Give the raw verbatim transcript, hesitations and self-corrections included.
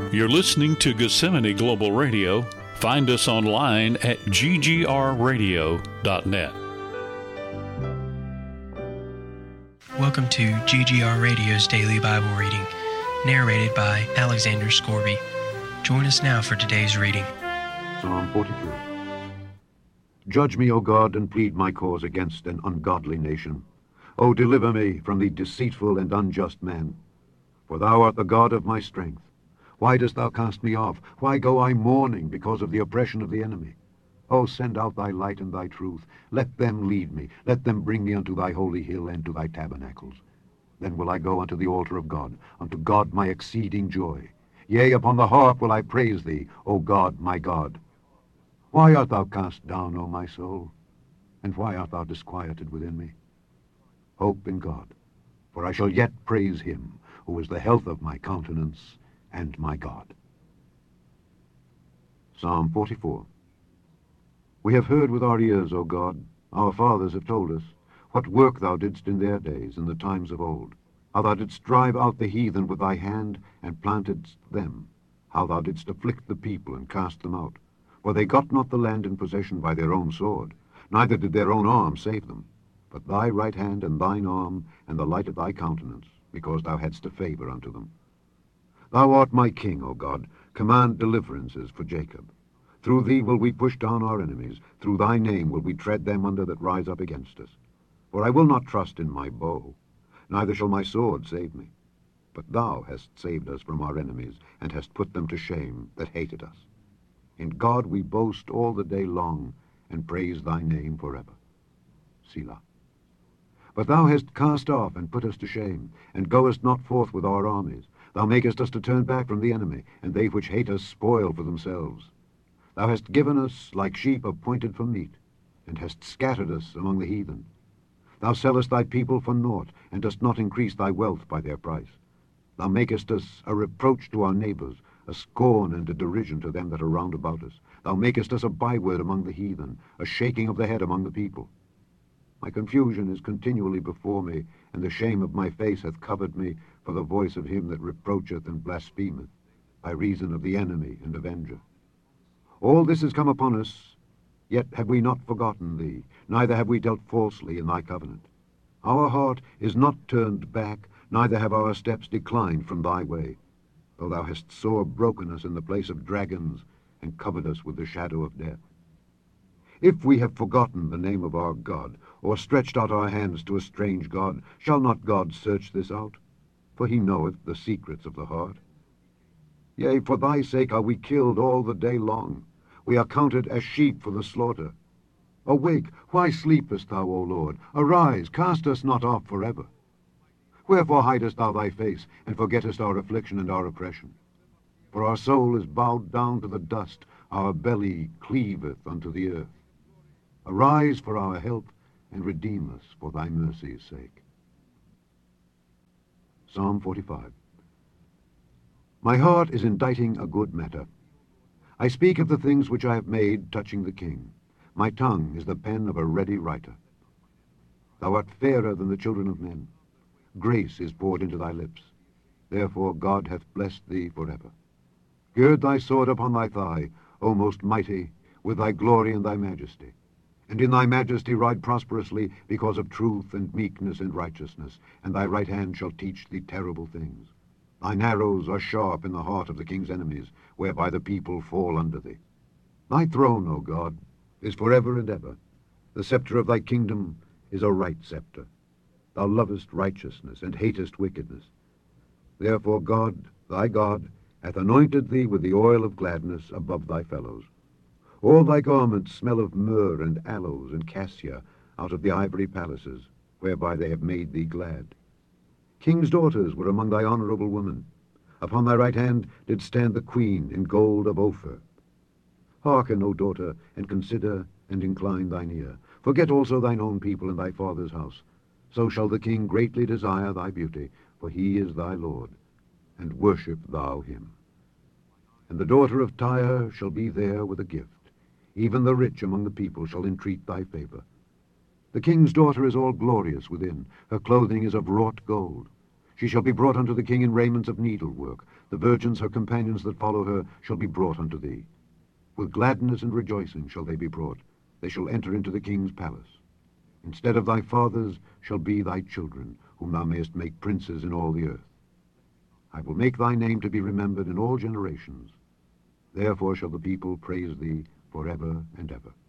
You're listening to Gethsemane Global Radio. Find us online at g g r radio dot net. Welcome to G G R Radio's Daily Bible Reading, narrated by Alexander Scorby. Join us now for today's reading. Psalm forty-two. Judge me, O God, and plead my cause against an ungodly nation. O deliver me from the deceitful and unjust man. For thou art the God of my strength. Why dost thou cast me off? Why go I mourning because of the oppression of the enemy? O send out thy light and thy truth. Let them lead me. Let them bring me unto thy holy hill and to thy tabernacles. Then will I go unto the altar of God, unto God my exceeding joy. Yea, upon the harp will I praise thee, O God, my God. Why art thou cast down, O my soul? And why art thou disquieted within me? Hope in God, for I shall yet praise him, who is the health of my countenance and my God. Psalm forty-four. We have heard with our ears, O God, our fathers have told us, what work thou didst in their days, in the times of old, how thou didst drive out the heathen with thy hand, and plantedst them, how thou didst afflict the people, and cast them out. For they got not the land in possession by their own sword, neither did their own arm save them, but thy right hand and thine arm, and the light of thy countenance, because thou hadst a favor unto them. Thou art my king, O God, command deliverances for Jacob. Through thee will we push down our enemies, through thy name will we tread them under that rise up against us. For I will not trust in my bow, neither shall my sword save me. But thou hast saved us from our enemies, and hast put them to shame that hated us. In God we boast all the day long, and praise thy name forever. Selah. But thou hast cast off and put us to shame, and goest not forth with our armies. Thou makest us to turn back from the enemy, and they which hate us spoil for themselves. Thou hast given us like sheep appointed for meat, and hast scattered us among the heathen. Thou sellest thy people for naught, and dost not increase thy wealth by their price. Thou makest us a reproach to our neighbors, a scorn and a derision to them that are round about us. Thou makest us a byword among the heathen, a shaking of the head among the people. My confusion is continually before me, and the shame of my face hath covered me, for the voice of him that reproacheth and blasphemeth, by reason of the enemy and avenger. All this is come upon us, yet have we not forgotten thee, neither have we dealt falsely in thy covenant. Our heart is not turned back, neither have our steps declined from thy way, though thou hast sore broken us in the place of dragons, and covered us with the shadow of death. If we have forgotten the name of our God, or stretched out our hands to a strange God, shall not God search this out? For he knoweth the secrets of the heart. Yea, for thy sake are we killed all the day long. We are counted as sheep for the slaughter. Awake, why sleepest thou, O Lord? Arise, cast us not off forever. Wherefore hidest thou thy face, and forgettest our affliction and our oppression? For our soul is bowed down to the dust, our belly cleaveth unto the earth. Arise for our help, and redeem us for thy mercy's sake. Psalm forty-five. My heart is inditing a good matter. I speak of the things which I have made touching the king. My tongue is the pen of a ready writer. Thou art fairer than the children of men. Grace is poured into thy lips. Therefore God hath blessed thee forever. Gird thy sword upon thy thigh, O most mighty, with thy glory and thy majesty. And in thy majesty ride prosperously, because of truth and meekness and righteousness, and thy right hand shall teach thee terrible things. Thine arrows are sharp in the heart of the king's enemies, whereby the people fall under thee. Thy throne, O God, is forever and ever. The scepter of thy kingdom is a right scepter. Thou lovest righteousness, and hatest wickedness. Therefore God, thy God, hath anointed thee with the oil of gladness above thy fellows. All thy garments smell of myrrh and aloes and cassia out of the ivory palaces, whereby they have made thee glad. King's daughters were among thy honorable women. Upon thy right hand did stand the queen in gold of Ophir. Hearken, O daughter, and consider, and incline thine ear. Forget also thine own people and thy father's house. So shall the king greatly desire thy beauty, for he is thy Lord, and worship thou him. And the daughter of Tyre shall be there with a gift. Even the rich among the people shall entreat thy favor. The king's daughter is all glorious within. Her clothing is of wrought gold. She shall be brought unto the king in raiments of needlework. The virgins, her companions that follow her, shall be brought unto thee. With gladness and rejoicing shall they be brought. They shall enter into the king's palace. Instead of thy fathers shall be thy children, whom thou mayest make princes in all the earth. I will make thy name to be remembered in all generations. Therefore shall the people praise thee forever and ever.